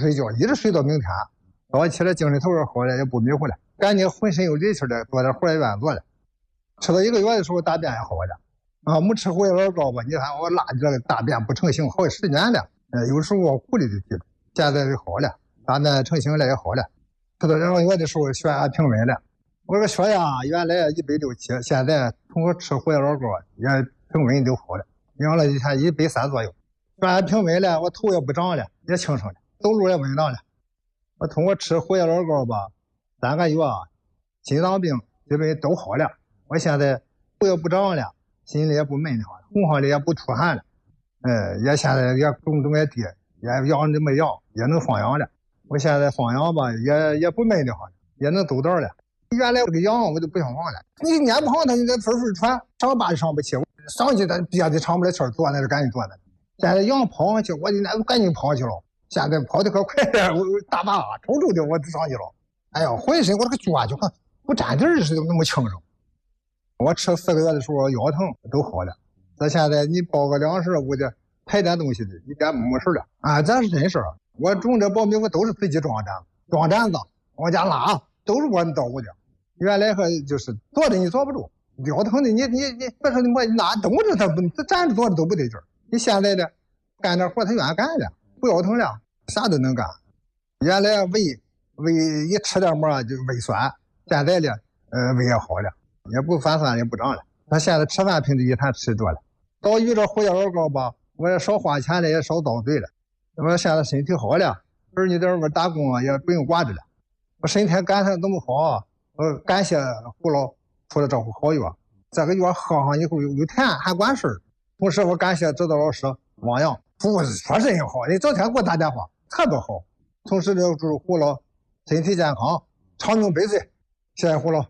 睡觉，一直睡到明天。早起来精神头也好了，也不迷糊了，感觉浑身有力气了，做点活也愿做了。吃了1个月的时候，大便也好了。没吃胡椒老膏吧？你看我拉这个大便不成形，好10年了。有时候我苦里就提了，现在就好了，大便成形了也好了。吃到2个月的时候，血压平稳了。我这个血压原来167，现在通过吃胡椒老膏也平稳就好了，养了一天130左右。血压平稳了，我头也不长了，也轻省了，走路也稳当了。我通过吃胡椒老膏吧，3个月，心脏病基本都好了。我现在头也不长了，心里也不闷的慌了，红汗里也不出汗了。也现在也种也低，也养这么养，也能放养了。我现在放养吧，也不闷的慌，也能走道了。原来这个羊我就不想放了，你撵不好它，你这分传，上吧就上不起，上去它憋得上不来气儿，坐那就赶紧坐那。现在羊跑上去，我就那赶紧跑去了。现在跑得可快了，我大把抽抽的我就上去了。哎呀，浑身我这个脚就跟不沾地似的，那么轻省。我吃4个月的时候腰疼都好了。这现在你包个粮食我的排点东西的，一点没事了啊，这是真事儿。我种这苞米我都是自己装毡子往家拉，都是我照顾的。原来还就是坐着你坐不住，腰疼的你别说我拿东西它不站着坐着都不得劲儿。你现在呢干点活他愿意干了，不腰疼了，啥都能干。原来胃一吃点么就胃酸，现在呢胃也好了，也不反酸也不长了。他现在吃饭平时一天吃多了，到遇着胡椒老膏吧，我也少花钱了，也少遭罪了。我现在身体好了，儿女在外打工也不用挂着了。我身体干得那么好，我感谢胡老出了这壶好药，这个药喝上以后有甜还管事儿。同时我感谢指导老师王阳，说真好，你昨天给我打电话特别好。同时呢，祝胡老身体健康，长命百岁。谢谢胡老。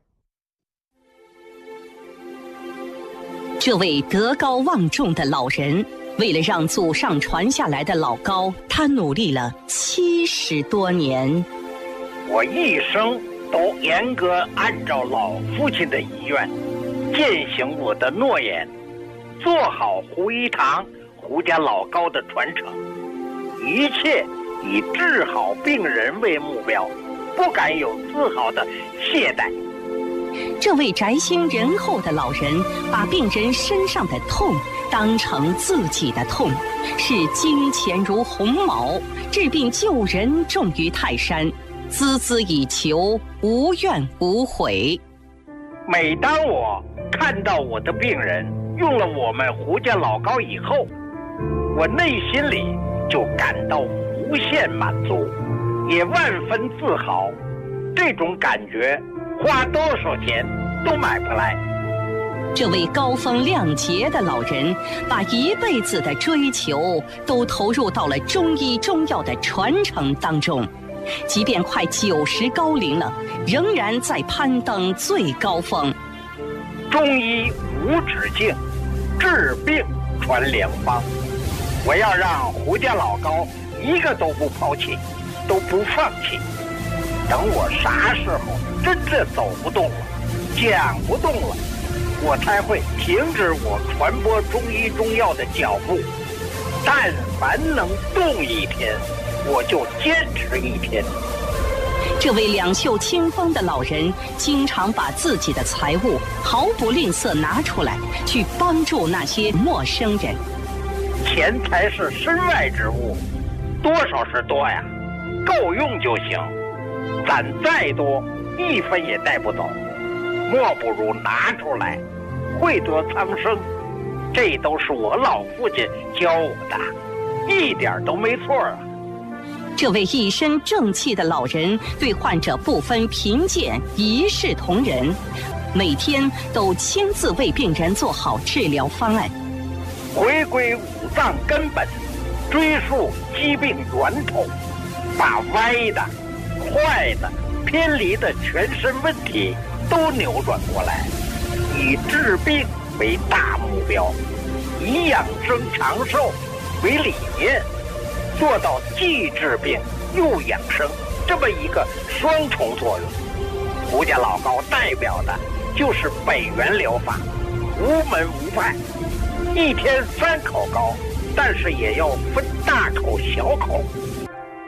这位德高望重的老人，为了让祖上传下来的老高，他努力了70多年。 我一生都严格按照老父亲的遗愿，践行我的诺言，做好胡一堂胡家老高的传承，一切以治好病人为目标，不敢有丝毫的懈怠。 这位宅心仁厚的老人，把病人身上的痛当成自己的痛，视金钱如鸿毛，治病救人重于泰山，孜孜以求，无怨无悔。 每当我看到我的病人用了我们胡家老高以后，我内心里就感到无限满足，也万分自豪。这种感觉花多少钱都买不来。 这位高风亮节的老人，把一辈子的追求都投入到了中医中药的传承当中，即便快90高龄了，仍然在攀登最高峰。 中医无止境，治病传良方。我要让胡家老高一个都不抛弃，都不放弃。等我啥时候真正走不动了，讲不动了，我才会停止我传播中医中药的脚步。但凡能动一天，我就坚持一天。 这位两袖清风的老人，经常把自己的财物毫不吝啬拿出来，去帮助那些陌生人。 钱财是身外之物，多少是多呀，够用就行。攒再多，一分也带不走，莫不如拿出来，惠泽苍生。这都是我老父亲教我的，一点都没错啊。 这位一身正气的老人，对患者不分贫贱，一视同仁，每天都亲自为病人做好治疗方案， 回归五脏根本，追溯疾病源头，把歪的、坏的、偏离的全身问题都扭转过来，以治病为大目标，以养生长寿为理念，做到既治病又养生这么一个双重作用。胡家老高代表的就是北元疗法，无门无派，一天3口高，但是也要分大口小口，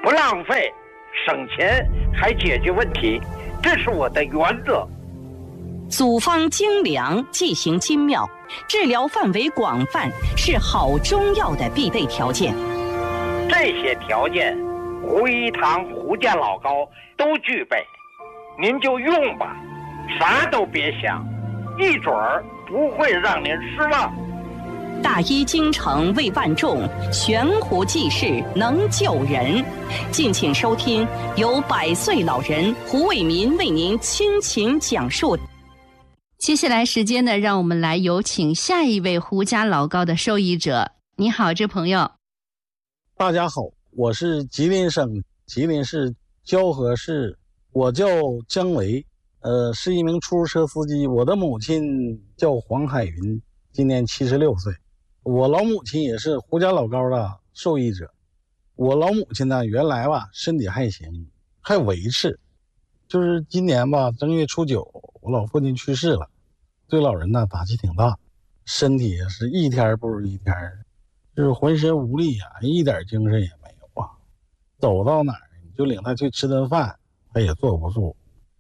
不浪费，省钱还解决问题，这是我的原则。 组方精良，剂型精妙，治疗范围广泛，是好中药的必备条件。 这些条件，胡一堂、胡家老高都具备，您就用吧，啥都别想，一准儿不会让您失望。 大医精诚为万众，悬壶济世能救人。敬请收听由100岁老人胡卫民为您倾情讲述。 接下来时间呢，让我们来有请下一位胡家老高的受益者。你好，这朋友。 大家好，我是吉林省吉林市蛟河市，我叫姜维，是一名出租车司机。我的母亲叫黄海云，今年76岁。我老母亲也是胡家老高的受益者。我老母亲呢，原来吧身体还行，还维持。就是今年吧正月初9，我老父亲去世了，对老人呢打击挺大，身体也是一天不如一天，就是浑身无力啊，一点精神也没有啊。走到哪儿你就领他去吃顿饭，他也坐不住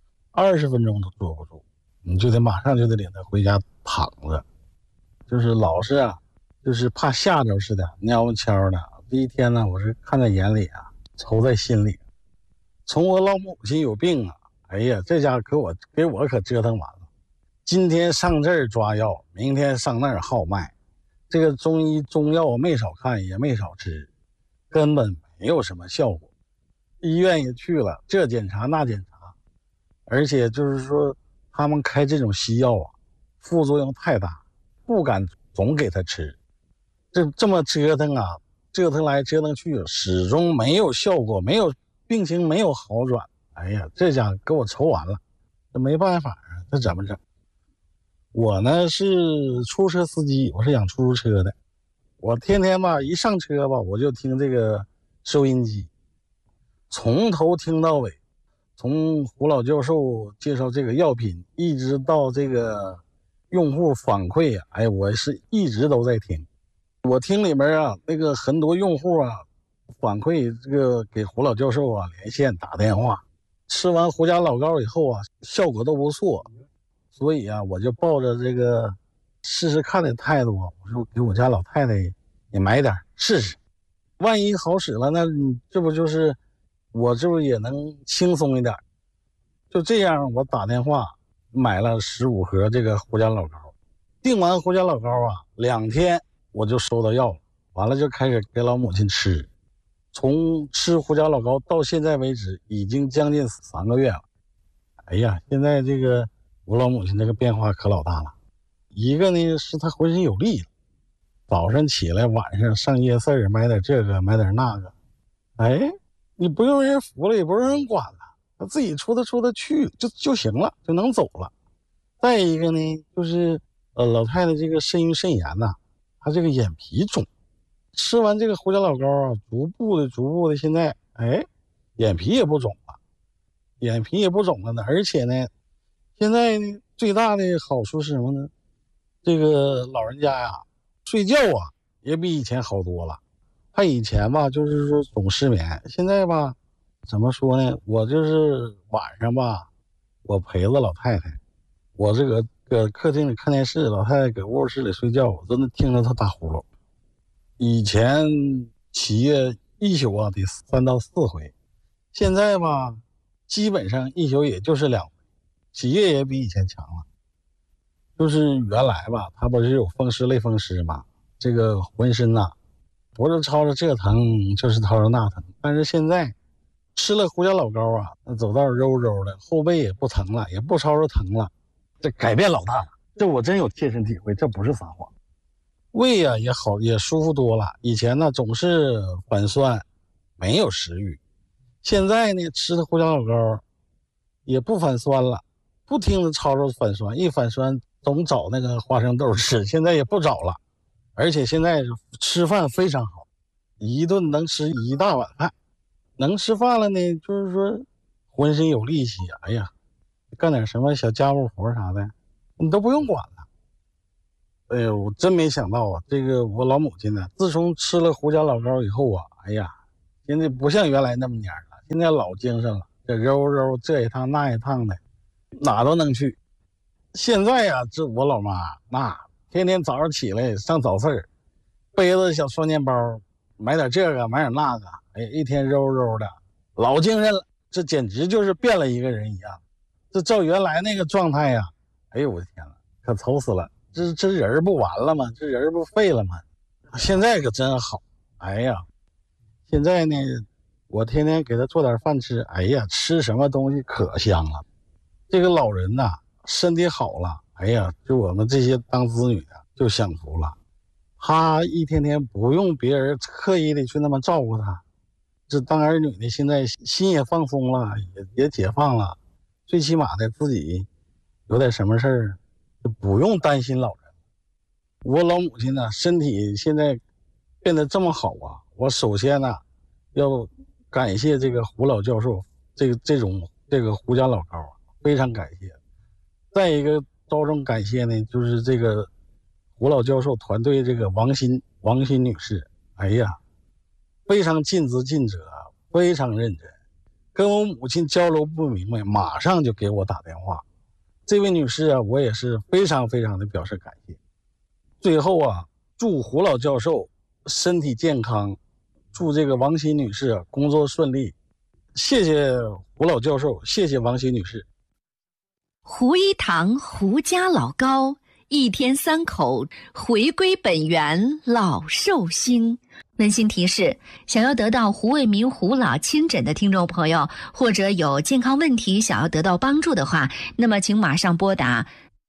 ，20分钟都坐不住，你就得马上就得领他回家躺着，就是老是啊，就是怕吓着似的，蔫不悄的。这一天呢，我是看在眼里啊，愁在心里。从我老母亲有病啊，哎呀，这家给我可折腾完了。今天上这儿抓药，明天上那儿号脉，这个中药我没少看，也没少吃，根本没有什么效果。医院也去了，这检查那检查，而且就是说他们开这种西药啊，副作用太大，不敢总给他吃。这么折腾啊，折腾来折腾去，始终没有效果，没有病情没有好转。哎呀，这家给我愁完了，这没办法啊，这怎么整？我呢是出租车司机，我是养出租车的。我天天吧一上车吧，我就听这个收音机，从头听到尾，从胡老教授介绍这个药品，一直到这个用户反馈啊，哎，我是一直都在听。我听里面啊，那个很多用户啊反馈这个给胡老教授啊连线打电话，吃完胡家老高以后啊，效果都不错。所以啊，我就抱着这个试试看的态度，我说给我家老太太也买点试试，万一好使了，那这不就是我这不也能轻松一点。就这样，我打电话买了15盒这个胡家老高，订完胡家老高啊，2天我就收到药了，完了就开始给老母亲吃。从吃胡家老高到现在为止，已经将近3个月了。哎呀，现在这个我老母亲这个变化可老大了。一个呢是她浑身有力了，早上起来晚上上夜市买点这个买点那个，哎，你不用人扶了，也不用人管了，她自己出得去就行了，就能走了。再一个呢就是老太太这个肾盂肾炎呐，她这个眼皮肿，吃完这个胡家老高啊，逐步的现在眼皮也不肿了呢。而且呢现在呢最大的好处是什么呢？这个老人家呀睡觉啊也比以前好多了。他以前吧就是说总失眠，现在吧怎么说呢，我就是晚上吧我陪着老太太，我这个搁客厅里看电视，老太太搁卧室里睡觉，我都能听着她打呼噜。以前起夜一宿啊得3到4回，现在吧基本上一宿也就是2回，起夜也比以前强了。就是原来吧他不是有风湿类风湿嘛，这个浑身呐不是吵着这疼就是吵着那疼，但是现在吃了胡家老高啊，那走道柔柔的，后背也不疼了，也不吵着疼了，这改变老大了，这我真有切身体会，这不是撒谎。胃啊也好，也舒服多了。以前呢总是反酸，没有食欲，现在呢吃的胡家老高也不反酸了，不停的吵着反酸，一反酸总找那个花生豆吃，现在也不找了。而且现在吃饭非常好，一顿能吃1大碗饭。能吃饭了呢，就是说浑身有力气，哎呀，干点什么小家务活啥的你都不用管了。哎呦，我真没想到啊，这个我老母亲呢自从吃了胡家老高以后啊，哎呀， 现在不像原来那么蔫了，现在老精神了，这揉揉这一趟那一趟的，哪都能去。现在呀，这我老妈那天天早上起来上早市，背着小双肩包，买点这个买点那个，哎，一天揉揉的，老精神了。这简直就是变了一个人一样。这照原来那个状态呀，哎呦我的天哪，可愁死了。这人不完了吗？这人不废了吗？现在可真好。哎呀，现在呢，我天天给他做点饭吃，哎呀，吃什么东西可香了。这个老人呐，身体好了，哎呀，就我们这些当子女的就享福了。他一天天不用别人刻意的去那么照顾他，这当儿女的现在心也放松了，也解放了，最起码的自己有点什么事儿就不用担心老人。我老母亲呢，身体现在变得这么好啊，我首先呢要感谢这个胡老教授，这个胡家老高，非常感谢。再一个着重感谢呢，就是这个胡老教授团队这个王鑫女士，哎呀，非常尽职尽责，非常认真。跟我母亲交流不明白，马上就给我打电话。这位女士啊，我也是非常非常的表示感谢。最后啊，祝胡老教授身体健康，祝这个王鑫女士工作顺利。谢谢胡老教授，谢谢王鑫女士。 胡一堂胡家老高，一天三口回归本源，老寿星。温馨提示：想要得到胡卫民胡老亲诊的听众朋友，或者有健康问题想要得到帮助的话，那么请马上拨打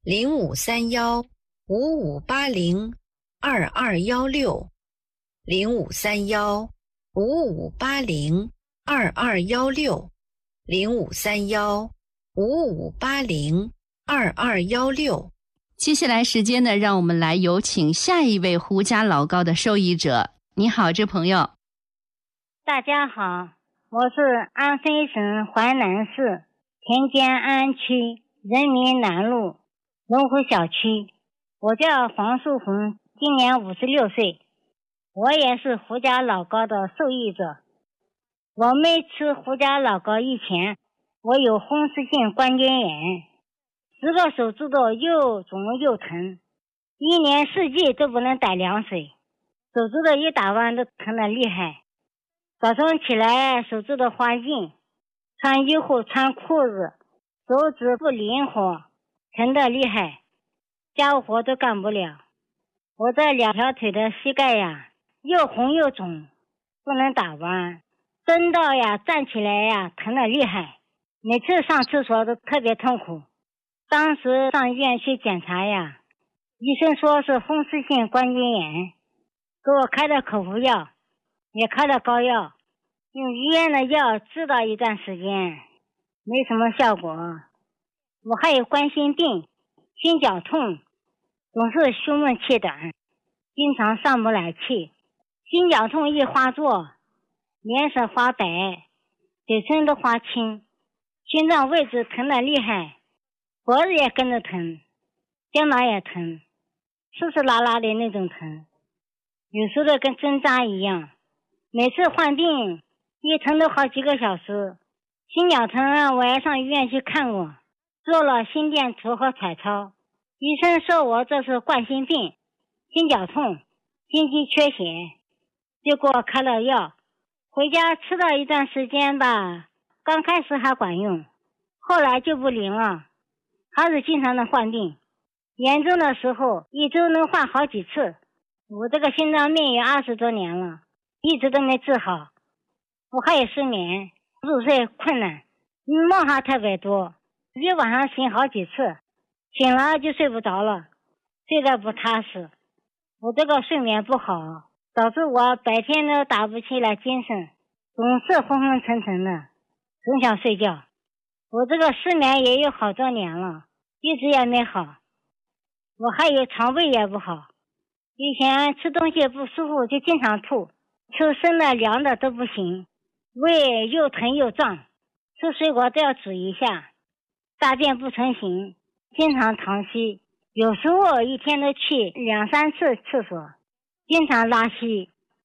0531-5580-2216，0531-5580-2216。 接下来时间呢，让我们来有请下一位胡家老高的受益者。你好，这朋友。 大家好，我是安徽省淮南市田间安区人民南路龙湖小区，我叫黄树红，今年56岁，我也是胡家老高的受益者。我没吃胡家老高以前，我有风湿性关节炎，10个手指头又肿又疼，一年四季都不能逮凉水，手指头一打弯都疼得厉害。早上起来手指头发硬，穿衣服穿裤子手指不灵活，疼得厉害，家务活都干不了。我这2条腿的膝盖呀，又红又肿，不能打弯，蹬到呀站起来呀疼得厉害，每次上厕所都特别痛苦。当时上医院去检查呀，医生说是风湿性关节炎，给我开了口服药，也开了膏药，用医院的药治了一段时间，没什么效果。我还有冠心病、心绞痛，总是胸闷气短，经常上不来气。心绞痛一发作，脸色发白，嘴唇都发青，心脏位置疼得厉害，脖子也跟着疼，肩膀也疼，刺刺啦啦的那种疼，有时候跟针扎一样。每次患病一疼都好几个小时。心绞疼我也上医院去看过，做了心电图和彩超，医生说我这是冠心病、心绞痛、心肌缺血，就给我开了药。回家吃了一段时间吧，刚开始还管用，后来就不灵了，还是经常的患病，严重的时候一周能患好几次。我这个心脏病有20多年了，一直都没治好。我还有失眠，入睡困难，梦还特别多，一晚上醒好几次，醒了就睡不着了，睡得不踏实。我这个睡眠不好，导致我白天都打不起来精神，总是昏昏沉沉的，总想睡觉。我这个失眠也有好多年了，一直也没好。我还有肠胃也不好，以前吃东西不舒服就经常吐，吃生的凉的都不行，胃又疼又胀，吃水果都要煮一下，大便不成形，经常溏稀，有时候一天都去2、3次厕所，经常拉稀，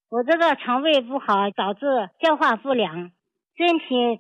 我这个肠胃不好，导致消化不良，身体